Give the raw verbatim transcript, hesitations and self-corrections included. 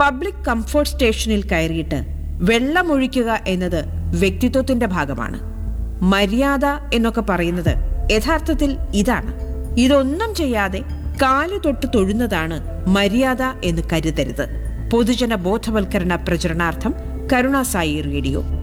Public comfort സ്റ്റേഷനിൽ കയറിയിട്ട് വെള്ളമൊഴിക്കുക എന്നത് വ്യക്തിത്വത്തിന്റെ ഭാഗമാണ്. മര്യാദ എന്നൊക്കെ പറയുന്നത് യഥാർത്ഥത്തിൽ ഇതാണ്. ഇതൊന്നും ചെയ്യാതെ കാലു തൊട്ട് തൊഴുന്നതാണ് മര്യാദ എന്ന് കരുതരുത്. പൊതുജന ബോധവൽക്കരണ പ്രചരണാർത്ഥം കരുണാസായി റേഡിയോ.